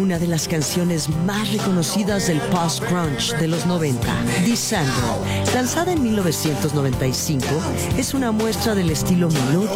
una de las canciones más reconocidas del post-grunge de los 90, Descender, lanzada en 1995, es una muestra del estilo melódico